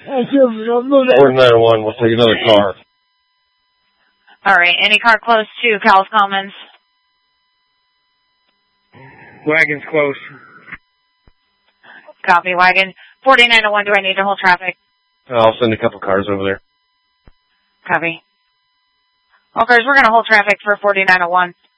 4901, we'll take another car. All right, any car close to Cowles Commons? Wagon's close. Copy, Wagon. 4901, do I need to hold traffic? I'll send a couple cars over there. Copy. All cars, we're going to hold traffic for 4901.